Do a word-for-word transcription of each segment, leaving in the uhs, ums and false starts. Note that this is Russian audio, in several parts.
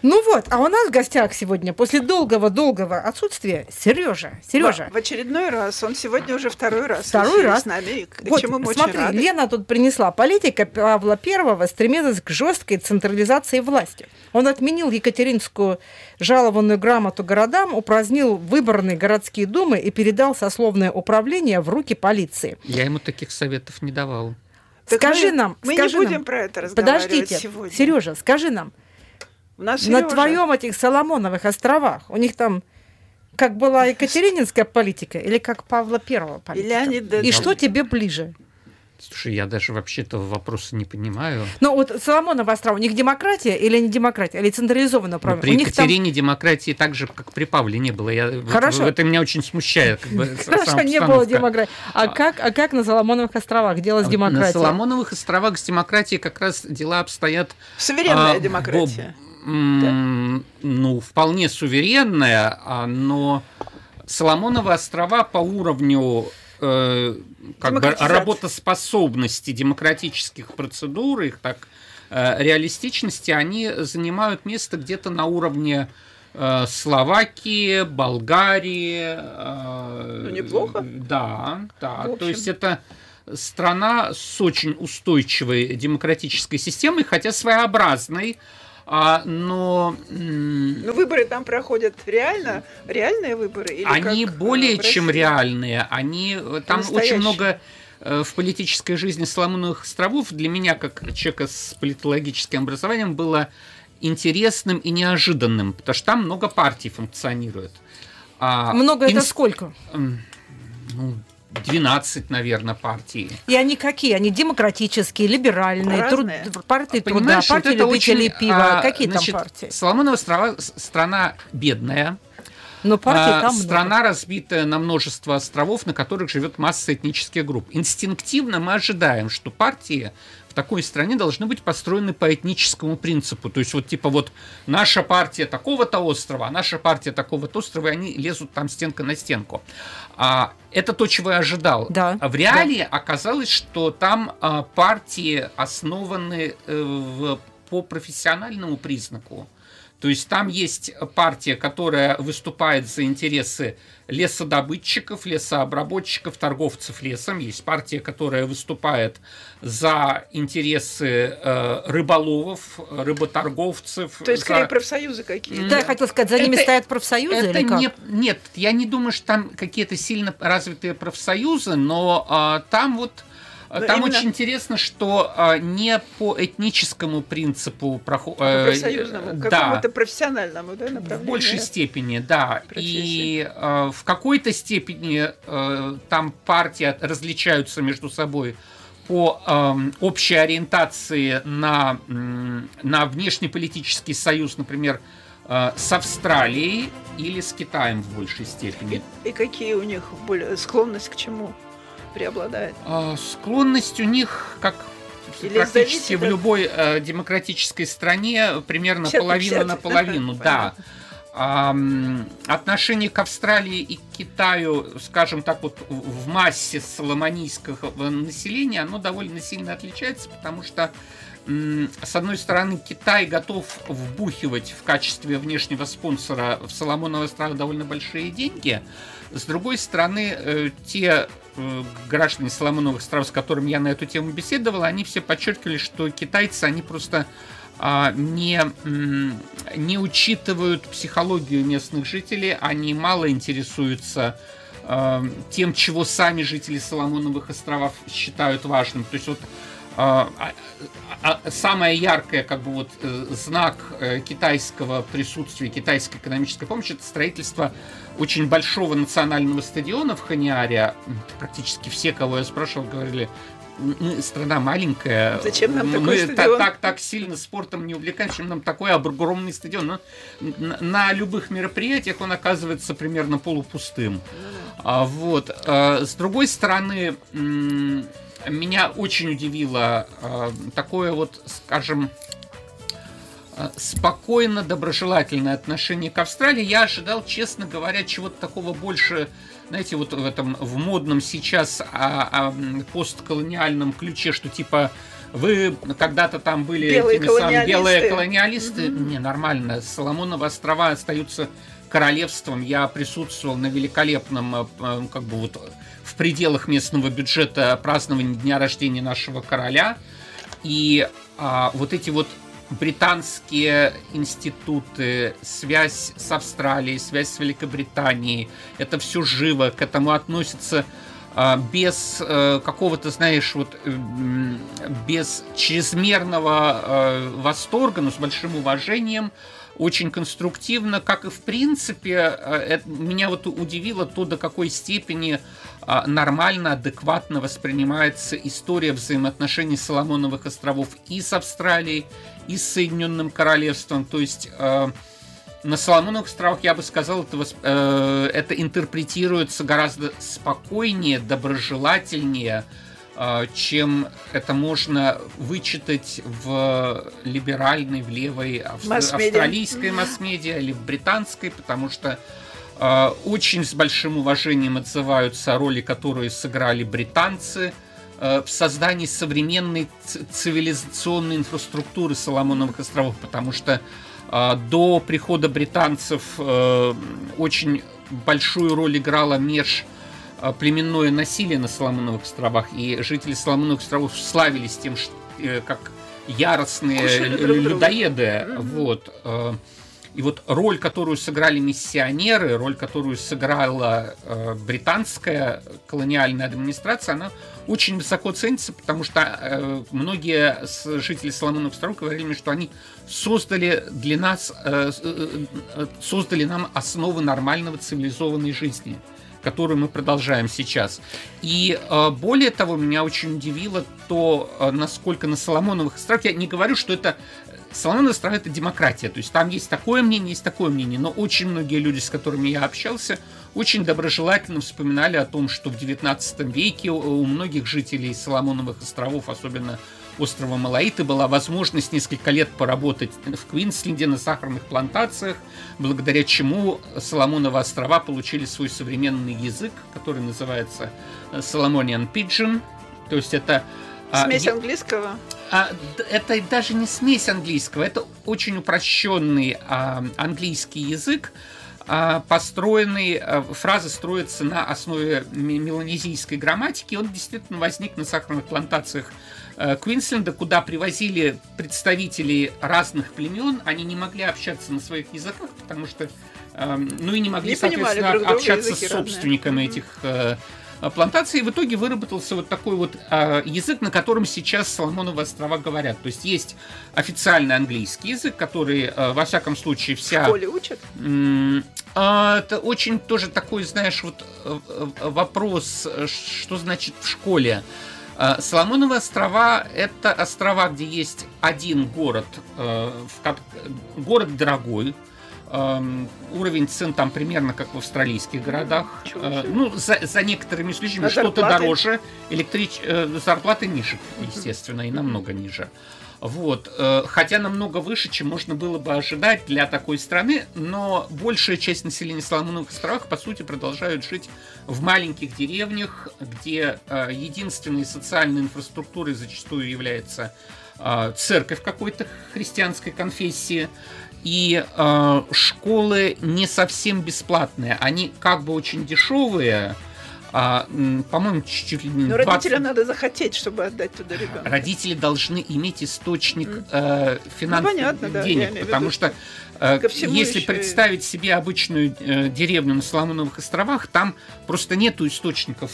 Ну вот, а у нас в гостях сегодня, после долгого-долгого отсутствия, Сережа. Сережа. Да, в очередной раз. Он сегодня уже второй раз. Второй раз. С нами, к вот, чему мы смотри, очень рады. Лена тут принесла. Политика Павла Первого стремилась к жесткой централизации власти. Он отменил Екатеринскую жалованную грамоту городам, упразднил выборные городские думы и передал сословное управление в руки полиции. Я ему таких советов не давал. Так скажи мы, нам, мы скажи не будем нам, про это разговаривать подождите, сегодня. Сережа, скажи нам, У нас на Сережа. твоем этих Соломоновых островах у них там как была екатерининская политика или как Павла Первого политика? Леонид, да, И да. что тебе ближе? Слушай, я даже вообще этого вопроса не понимаю. Ну вот Соломоновы острова, у них демократия или не демократия, или централизованное Но управление? при У них там- Екатерине демократии так же, как при Павле, не было. Я, вот- Хорошо. вот это меня очень смущает. Как бы, Хорошо, сама не было обстановка. демократии. А как, а как на Соломоновых островах делалась На демократия? Соломоновых островах с демократией как раз дела обстоят... Суверенная а, демократия. бо- м, Ну, вполне суверенная, а, но Соломоновы острова по уровню э, как бы Демократизации. работоспособности демократических процедур, их так э, реалистичности, они занимают место где-то на уровне э, Словакии, Болгарии. э, Ну, неплохо. Да, да. В общем. То есть это страна с очень устойчивой демократической системой, хотя своеобразной. А, но м, Ну, выборы там проходят реально, реальные выборы? Или они как, э, более в чем России? реальные. Они там Настоящие. очень много э, в политической жизни Соломоновых островов для меня, как человека с политологическим образованием, было интересным и неожиданным, потому что там много партий функционирует. А, Много это инс- сколько? м, ну, двенадцать, наверное, партий. И они какие? Они демократические, либеральные, труд... Разные. партии труда, Понимаешь, вот партии это любителей очень, пива. а, Какие значит, там партии? Соломоновы острова с- страна бедная. Но партий А, там много. страна, разбитая на множество островов, на которых живет масса этнических групп. Инстинктивно мы ожидаем, что партии в такой стране должны быть построены по этническому принципу. То есть вот типа вот наша партия такого-то острова, а наша партия такого-то острова, и они лезут там стенка на стенку. А, это то, чего я ожидал. Да, А в реалии оказалось, что там а, партии основаны э, в- по профессиональному признаку. То есть там есть партия, которая выступает за интересы лесодобытчиков, лесообработчиков, торговцев лесом. Есть партия, которая выступает за интересы э, рыболовов, рыботорговцев. То есть, за- скорее, профсоюзы какие-то. Да, я хотела сказать, за ними Это- стоят профсоюзы Это или как? не, нет, я не думаю, что там какие-то сильно развитые профсоюзы, но а, там вот а, Но там именно- очень интересно, что а, не по этническому принципу проходит. По профсоюзному, да, какому-то профессиональному, да, в направлению. большей степени, да. профессии. И э, в какой-то степени э, там партии различаются между собой по эм, общей ориентации на, м, на внешнеполитический союз, например, э, с Австралией или с Китаем в большей степени. И какие у них более склонность к чему преобладает? А, склонность у них, как Или практически зависит в от- любой э, демократической стране, примерно пятьдесят на половина пятьдесят. на половину, да. Понятно. Ам, отношение к Австралии и к Китаю, скажем так, вот в в массе соломонийского населения, оно довольно сильно отличается, потому что м, с одной стороны, Китай готов вбухивать в качестве внешнего спонсора в Соломоновы острова довольно большие деньги. С другой стороны, э, те э, граждане Соломоновых островов, с которыми я на эту тему беседовал, они все подчеркивали, что китайцы, они просто а, не, м, не учитывают психологию местных жителей, они мало интересуются э, тем, чего сами жители Соломоновых островов считают важным. То есть вот а, а, а, самое яркое, как бы вот э, знак э, китайского присутствия, китайской экономической помощи — это строительство очень большого национального стадиона в Ханиаре. Практически все, кого я спрашивал, говорили: мы страна маленькая, Зачем нам такой мы стадион? та- так, так сильно спортом не увлекаемся, чем нам такой огромный стадион. Но на, на любых мероприятиях он оказывается примерно полупустым. А, вот. А, с другой стороны, м, меня очень удивило а, такое вот, скажем, а, спокойно доброжелательное отношение к Австралии. Я ожидал, честно говоря, чего-то такого больше, знаете, вот в этом в модном сейчас а, а, постколониальном ключе, что типа Вы когда-то там были белые этими самыми колониалисты. белые колониалисты. Mm-hmm. Не, нормально. Соломоновы острова остаются королевством. Я присутствовал на великолепном, как бы вот в пределах местного бюджета праздновании дня рождения нашего короля. И а, вот эти вот британские институты, связь с Австралией, связь с Великобританией, это все живо, к этому относятся а, без а, какого-то, знаешь, вот без чрезмерного а, восторга, но с большим уважением, очень конструктивно, как и в принципе, это, меня вот удивило то, до какой степени а, нормально, адекватно воспринимается история взаимоотношений Соломоновых островов и с Австралией, и с Соединенным Королевством. То есть э, на Соломоновых островах, я бы сказал, это, э, это интерпретируется гораздо спокойнее, доброжелательнее, э, чем это можно вычитать в либеральной, в левой австр... австралийской масс-медиа или в британской, потому что э, очень с большим уважением отзываются о роли, которую сыграли британцы в создании современной цивилизационной инфраструктуры Соломоновых островов, потому что э, до прихода британцев э, очень большую роль играло межплеменное насилие на Соломоновых островах, и жители Соломоновых островов славились тем, что, э, как яростные людоеды. Mm-hmm. Вот, э, и вот роль, которую сыграли миссионеры, роль, которую сыграла э, британская колониальная администрация, она очень высоко ценится, потому что э, многие жители Соломоновых островов говорили мне, что они создали для нас, э, э, создали нам основы нормального цивилизованной жизни, которую мы продолжаем сейчас. И э, более того, меня очень удивило то, э, насколько на Соломоновых островах, я не говорю, что это Соломоновые острова — это демократия, то есть там есть такое мнение, есть такое мнение, но очень многие люди, с которыми я общался, очень доброжелательно вспоминали о том, что в девятнадцатом веке у многих жителей Соломоновых островов, особенно острова Малаиты, была возможность несколько лет поработать в Квинсленде на сахарных плантациях, благодаря чему Соломоновы острова получили свой современный язык, который называется Solomonian Pidgin, то есть это смесь английского? А, это даже не смесь английского, это очень упрощенный а, английский язык, а, построенный, а, фразы строятся на основе меланезийской грамматики. Он действительно возник на сахарных плантациях а, Квинсленда, куда привозили представителей разных племен. Они не могли общаться на своих языках, потому что, а, ну и не могли, не соответственно, общаться с собственниками разные. этих а, плантации. В итоге выработался вот такой вот э, язык, на котором сейчас Соломоновы острова говорят. То есть есть официальный английский язык, который, э, во всяком случае, вся... В школе учат? Э, это очень тоже такой, знаешь, вот э, вопрос, что значит в школе. Э, Соломоновы острова — это острова, где есть один город, э, в, город дорогой, Uh, уровень цен там примерно как в австралийских городах. Uh, ну, за, за некоторыми исключениями, что-то дороже, электрич... uh, зарплаты ниже, естественно, и намного ниже. Вот. Uh, хотя намного выше, чем можно было бы ожидать для такой страны, но большая часть населения Соломоновых островов, по сути, продолжают жить в маленьких деревнях, где uh, единственной социальной инфраструктурой зачастую является uh, церковь какой-то христианской конфессии. И э, школы не совсем бесплатные. Они как бы очень дешевые. А, по-моему, чуть-чуть ли не Но двадцать... родителям надо захотеть, чтобы отдать туда ребенка. Родители должны иметь источник э, финансовых ну, понятно, да, денег. Потому что э, если представить и... себе обычную э, деревню на Соломоновых островах, там просто нету источников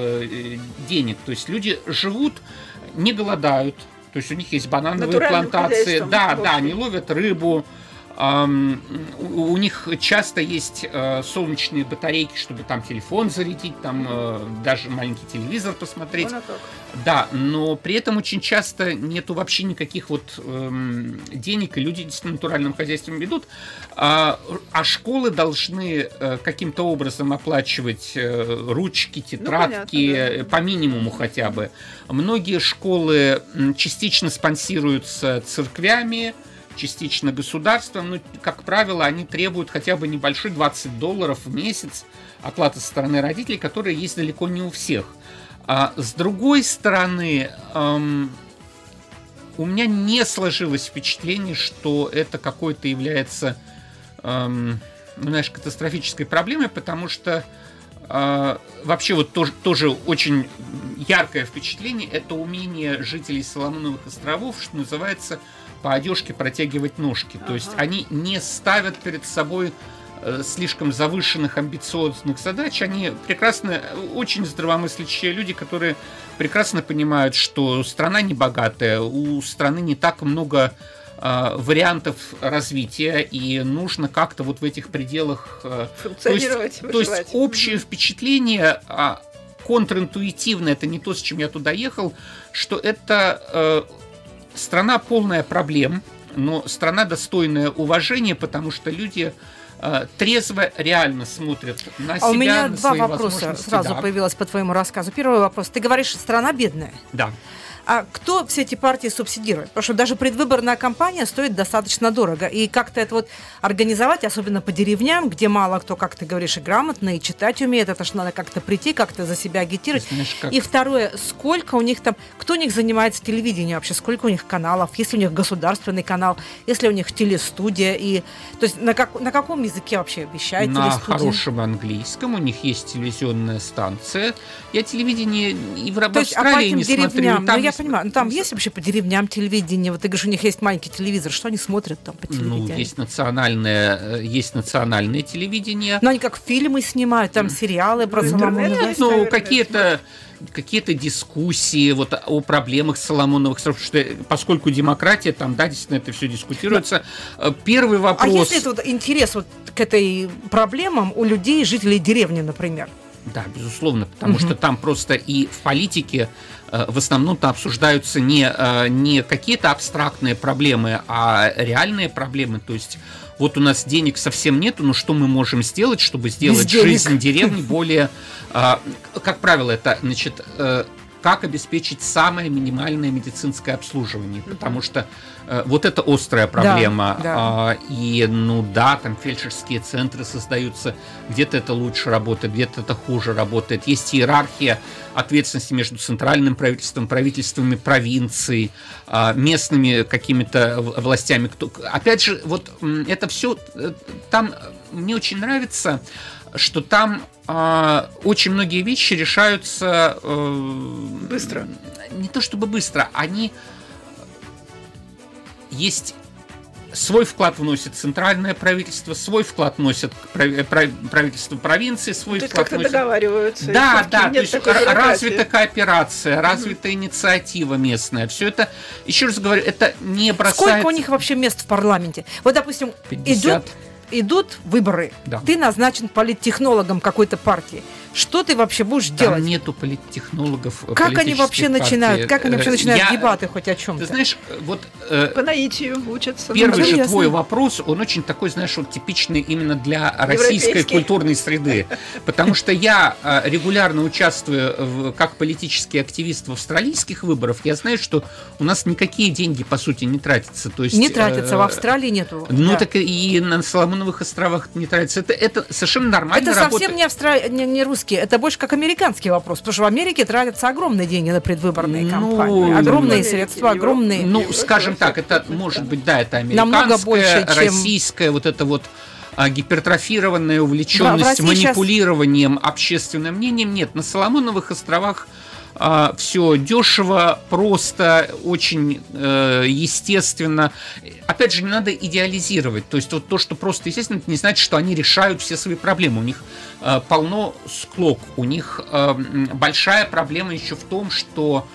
э, денег. То есть люди живут, не голодают. То есть у них есть банановые плантации. Да, да, они ловят рыбу. Um, у, у них часто есть uh, солнечные батарейки, чтобы там телефон зарядить, там uh, даже маленький телевизор посмотреть. Да, но при этом очень часто нету вообще никаких вот um, денег, и люди действительно натуральным хозяйством ведут. А, а школы должны uh, каким-то образом оплачивать uh, ручки, тетрадки, ну, понятно, да. По минимуму хотя бы. Многие школы частично спонсируются церквями, частично государством, но, как правило, они требуют хотя бы небольшой двадцать долларов в месяц оплаты со стороны родителей, которые есть далеко не у всех. А с другой стороны, эм, у меня не сложилось впечатление, что это какой-то является, эм, ну, знаешь, катастрофической проблемой, потому что э, вообще вот тоже, тоже очень яркое впечатление — это умение жителей Соломоновых островов, что называется, по одежке протягивать ножки. То есть они не ставят перед собой э, слишком завышенных, амбициозных задач. Они прекрасно, очень здравомыслящие люди, которые прекрасно понимают, что страна не богатая, у страны не так много э, вариантов развития, и нужно как-то вот в этих пределах... Э, функционировать, то есть, то есть общее впечатление... Э, контринтуитивно, это не то, с чем я туда ехал, что это э, страна полная проблем, но страна достойная уважения, потому что люди э, трезво, реально смотрят на а себя, у меня на два свои вопроса сразу да. появилось по твоему рассказу. Первый вопрос. Ты говоришь, страна бедная. Да. А кто все эти партии субсидирует? Потому что даже предвыборная кампания стоит достаточно дорого. И как-то это вот организовать, особенно по деревням, где мало кто, как ты говоришь, и грамотно, и читать умеет, это ж надо как-то прийти, как-то за себя агитировать. Знаешь, как... И второе, сколько у них там, кто у них занимается телевидением вообще, сколько у них каналов, есть ли у них государственный канал, есть ли у них телестудия, и то есть на, как, на каком языке вообще вещает на телестудия? На хорошем английском, у них есть телевизионная станция. Я телевидение и в, в то есть, Австралии а по не деревням, смотрю. Там ну, я есть... понимаю, ну, там есть вообще по деревням телевидение? Вот ты говоришь, у них есть маленький телевизор, что они смотрят там по телевидению? Ну, есть национальное, есть национальное телевидение. Но они как фильмы снимают, там сериалы про Соломоновы. Ну, какие-то какие-то дискуссии вот о проблемах Соломоновых островов, что поскольку демократия, там, да, действительно это все дискутируется. Да. Первый вопрос... А если это вот интерес вот к этой проблемам у людей, жителей деревни, например? Да, безусловно, потому угу. что там просто и в политике э, в основном-то обсуждаются не, э, не какие-то абстрактные проблемы, а реальные проблемы. То есть вот у нас денег совсем нету, но что мы можем сделать, чтобы сделать жизнь деревни более... Э, как правило, это, значит, э, как обеспечить самое минимальное медицинское обслуживание, потому что э, вот это острая проблема. Да, да. Э, и, ну да, там фельдшерские центры создаются, где-то это лучше работает, где-то это хуже работает. Есть иерархия ответственности между центральным правительством, правительствами провинций, э, местными какими-то властями. Кто... Опять же, вот это все, там мне очень нравится, что там э, очень многие вещи решаются э, быстро. Не то чтобы быстро, они есть свой вклад вносит центральное правительство, свой вклад вносит правительство провинции, свой то вклад как-то вносит... договариваются. Да, да, то есть развита кооперация, развита mm-hmm. инициатива местная. Все это, еще раз говорю, это не бросается... Сколько у них вообще мест в парламенте? Вот, допустим, пятьдесят. идет... идут выборы, да. Ты назначен политтехнологом какой-то партии. Что ты вообще будешь Там делать? Нету политтехнологов. Как они вообще партий. начинают? Как они вообще начинают Я, дебаты хоть о чем-то? Ты знаешь, вот э, по наитию учатся. Первый же ясно. Твой вопрос, он очень такой, знаешь, вот типичный именно для российской культурной среды, потому что я э, регулярно участвую в, как политический активист в австралийских выборах. Я знаю, что у нас никакие деньги по сути не тратятся. То есть, не тратятся, э, в Австралии нету. Ну да. так и на Соломоновых островах не тратятся. Это, это совершенно нормально. Это совсем не, австра... не, не русский. Это больше как американский вопрос, потому что в Америке тратятся огромные деньги на предвыборные ну, кампании, огромные ну, средства, огромные. Ну, скажем так, это может быть, да, это американская, больше, российская, чем... вот это вот а, гипертрофированная увлеченность манипулированием сейчас... общественным мнением. Нет, на Соломоновых островах а, все дешево, просто, очень э, естественно. Опять же, не надо идеализировать. То есть вот то, что просто естественно, это не значит, что они решают все свои проблемы. У них э, полно склок. У них э, большая проблема еще в том, что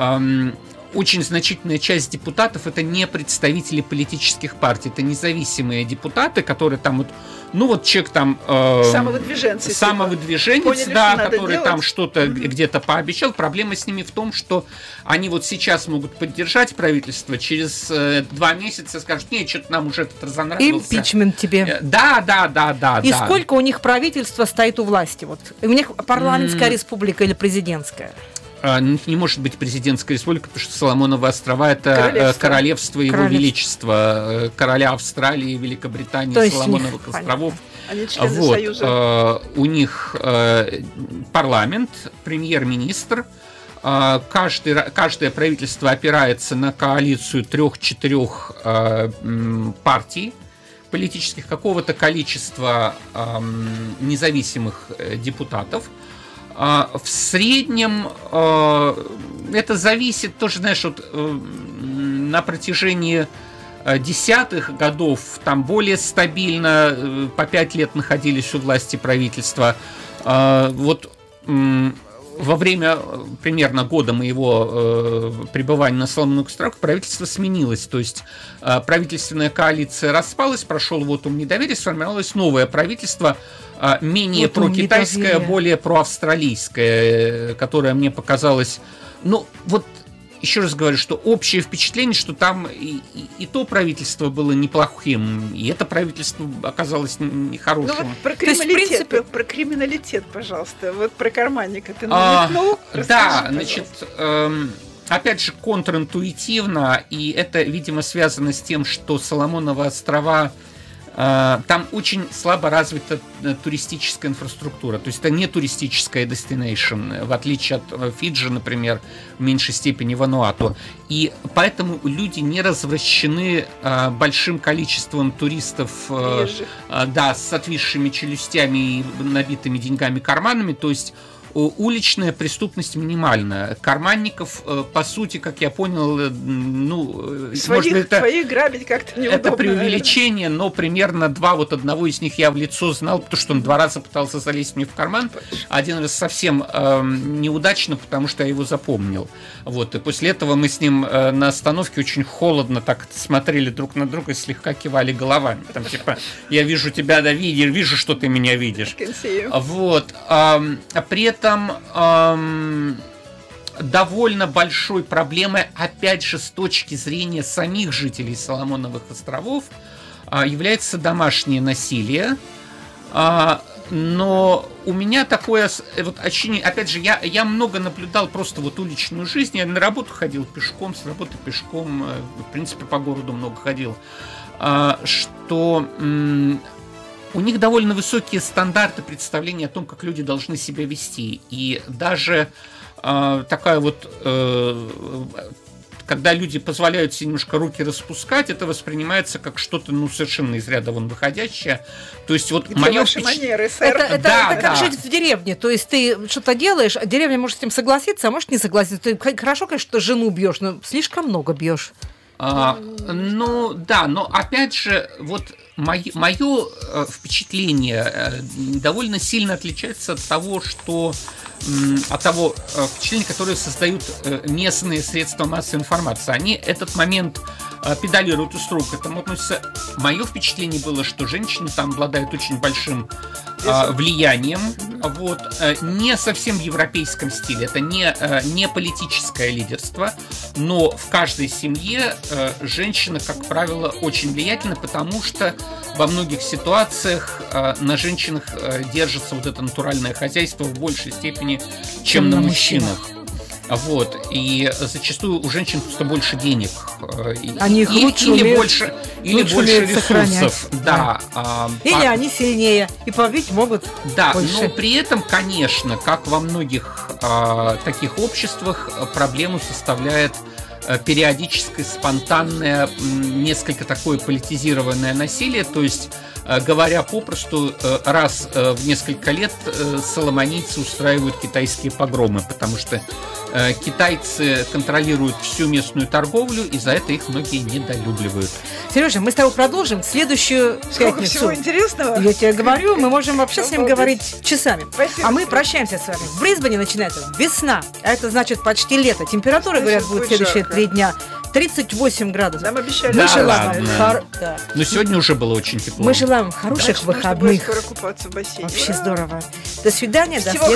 э, очень значительная часть депутатов это не представители политических партий, это независимые депутаты, которые там вот, ну вот человек там э, самовыдвиженцы, самовыдвиженец, поняли, да, который делать? Там что-то mm-hmm. где-то пообещал. Проблема с ними в том, что они вот сейчас могут поддержать правительство, через э, два месяца скажут, нет, что-то нам уже этот разонравился. Импичмент тебе. Э, да, да, да, да. И да. сколько у них правительства стоит у власти? Вот у них парламентская mm-hmm. республика или президентская? Не может быть президентская республика, потому что Соломоновы острова это королевство, королевство его королевство. Величества, короля Австралии, Великобритании, то Соломоновых них, островов. Они члены вот, Союза. У них парламент, премьер-министр, Каждый, каждое правительство опирается на коалицию трех-четырех партий политических, какого-то количества независимых депутатов. В среднем это зависит тоже, знаешь, вот на протяжении десятых годов там более стабильно по пять лет находились у власти правительства. Вот во время примерно года моего э, пребывания на Соломоновых островах правительство сменилось, то есть э, правительственная коалиция распалась, прошел вотум недоверия, сформировалось новое правительство, э, менее вотум прокитайское, недоверия. Более проавстралийское, которое мне показалось, ну вот. Еще раз говорю, что общее впечатление, что там и, и, и то правительство было неплохим, и это правительство оказалось нехорошим. Ну, вот про криминалитет, есть, в принципе... про криминалитет, пожалуйста, вот про карманника ты намекнул. А, да, значит, эм, опять же, контринтуитивно, и это, видимо, связано с тем, что Соломоновы острова, э, там очень слабо развита туристическая инфраструктура, то есть это не туристическая destination, в отличие от Фиджи, например, в меньшей степени Вануату. И поэтому люди не развращены э, большим количеством туристов э, э, да, с отвисшими челюстями и набитыми деньгами карманами, то есть уличная преступность минимальная. Карманников, по сути, как я понял, ну, своих, может быть, это, своих грабить как-то неудобно. Это преувеличение, наверное. Но примерно два, вот одного из них я в лицо знал, потому что он два раза пытался залезть мне в карман. Один раз совсем э, неудачно, потому что я его запомнил. Вот, и после этого мы с ним э, на остановке очень холодно так смотрели друг на друга и слегка кивали головами. Там, типа, я вижу тебя, да, вижу, вижу, что ты меня видишь. Вот. Э, при этом Там эм, довольно большой проблемой, опять же, с точки зрения самих жителей Соломоновых островов, э, является домашнее насилие. Э, но у меня такое, вот, ощущение, опять же, я, я много наблюдал просто вот уличную жизнь. Я на работу ходил пешком, с работы пешком, э, в принципе, по городу много ходил. Э, что... Э, У них довольно высокие стандарты представления о том, как люди должны себя вести. И даже э, такая вот, э, когда люди позволяют себе немножко руки распускать, это воспринимается как что-то, ну, совершенно из ряда вон выходящее. То есть вот мое впечат... манеры, сэр. Это, это, да, это как да. жить в деревне. То есть ты что-то делаешь, а деревня может с этим согласиться, а может не согласиться. Ты хорошо, конечно, что жену бьешь, но слишком много бьешь. А, ну, да, но опять же, вот мое, мое э, впечатление э, довольно сильно отличается от того, что э, от того э, впечатления, которое создают э, местные средства массовой информации. Они этот момент э, педалируют и строго к этому относятся. Мое впечатление было, что женщины там обладают очень большим э, влиянием, вот, э, не совсем в европейском стиле, это не, э, не политическое лидерство, но в каждой семье э, женщина, как правило, очень влиятельна, потому что во многих ситуациях э, на женщинах э, держится вот это натуральное хозяйство в большей степени, чем, чем на, на мужчинах. мужчинах. Вот, и зачастую у женщин просто больше денег. Они их и, лучше или умеют, больше, или лучше больше умеют ресурсов. Да. Да. Или а... они сильнее и побить могут Да, больше. Но при этом, конечно, как во многих а, таких обществах, проблему составляет периодическое, спонтанное, несколько такое политизированное насилие, то есть, говоря попросту, раз в несколько лет соломонийцы устраивают китайские погромы, потому что китайцы контролируют всю местную торговлю, и за это их многие недолюбливают. Сережа, мы с тобой продолжим следующую Сколько пятницу. Всего интересного. Я тебе говорю, мы можем вообще с ним говорить часами. Спасибо. А мы прощаемся с вами. В Брисбене начинается весна, а это значит почти лето. Температура, говорят, будет следующие три дня. тридцать восемь градусов. Нам обещали. Мы да, желаем вам хор... да. Но сегодня уже было очень тепло. Мы желаем хороших Дальше выходных. скоро купаться в бассейне. Вообще здорово. До свидания. Всего до следующего